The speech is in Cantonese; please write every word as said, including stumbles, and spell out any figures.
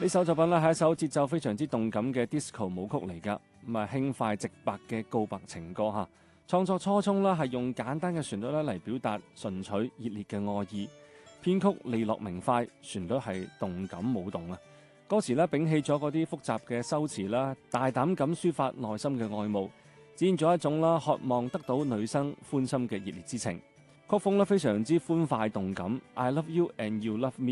呢首作品咧係一首節奏非常之動感嘅 disco 舞曲嚟㗎，咁啊輕快直白嘅告白情歌嚇。創作初衷咧係用簡單嘅旋律咧嚟表達純粹熱烈嘅愛意，編曲利落明快，旋律係動感舞動啊。歌詞咧摒棄咗嗰啲複雜嘅修辭啦，大膽咁抒發內心嘅愛慕，展現咗一種啦渴望得到女生歡心嘅熱烈之情。曲風咧非常之歡快動感 ，I love you and you love me。